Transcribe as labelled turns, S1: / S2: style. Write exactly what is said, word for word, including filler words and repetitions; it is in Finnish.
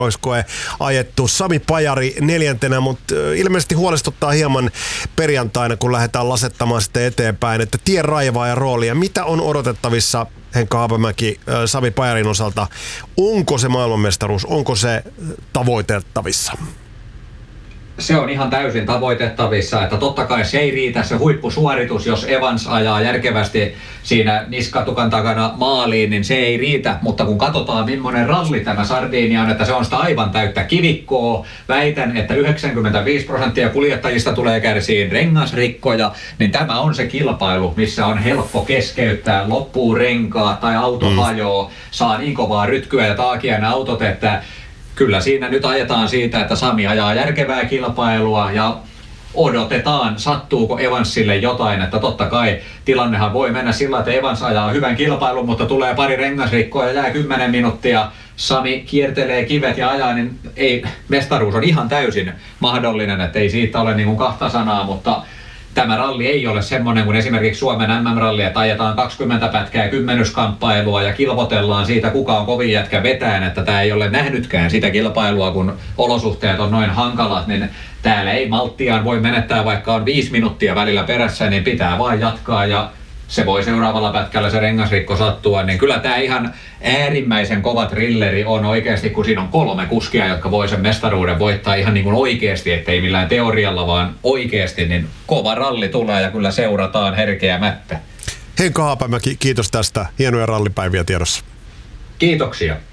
S1: kaksoiskoe ajettu. Sami Pajari neljäntenä, mutta ilmeisesti huolestuttaa hieman perjantaina, kun lähdetään lasettamaan sitten eteenpäin, että tien raivaa ja roolia. Mitä on odotettavissa Henkka Haapamäki Sami Pajarin osalta? Onko se maailmanmestaruus? Onko se tavoitettavissa?
S2: Se on ihan täysin tavoitettavissa, että totta kai se ei riitä se huippusuoritus, jos Evans ajaa järkevästi siinä niskatukan takana maaliin, niin se ei riitä, mutta kun katsotaan millainen ralli tämä Sardinia on, että se on sitä aivan täyttä kivikkoa, väitän, että yhdeksänkymmentäviisi prosenttia kuljettajista tulee kärsiin rengasrikkoja, niin tämä on se kilpailu, missä on helppo keskeyttää, loppuu renkaa tai auto mm. hajoaa, saa niin kovaa rytkyä ja taakia ne autot, että kyllä siinä nyt ajetaan siitä, että Sami ajaa järkevää kilpailua ja odotetaan, sattuuko Evansille jotain, että totta kai tilannehan voi mennä sillä, että Evans ajaa hyvän kilpailun, mutta tulee pari rengasrikkoa ja jää kymmenen minuuttia, Sami kiertelee kivet ja ajaa, niin ei, mestaruus on ihan täysin mahdollinen, että ei siitä ole niin kuin kahta sanaa, mutta tämä ralli ei ole semmoinen kuin esimerkiksi Suomen M M-ralli, että ajetaan kaksikymmentä pätkää kymmenyskamppailua ja kilvotellaan siitä, kuka on kovin jätkä vetään, että tämä ei ole nähnytkään sitä kilpailua, kun olosuhteet on noin hankalat, niin täällä ei malttiaan voi menettää, vaikka on viisi minuuttia välillä perässä, niin pitää vaan jatkaa ja se voi seuraavalla pätkällä se rengasrikko sattua, niin kyllä tämä ihan äärimmäisen kova thrilleri on oikeasti, kun siinä on kolme kuskia, jotka voi sen mestaruuden voittaa ihan niin kuin oikeasti, ettei millään teorialla, vaan oikeasti, niin kova ralli tulee ja kyllä seurataan herkeämättä.
S1: Henkka Haapamäki, kiitos tästä. Hienoja rallipäiviä tiedossa.
S2: Kiitoksia.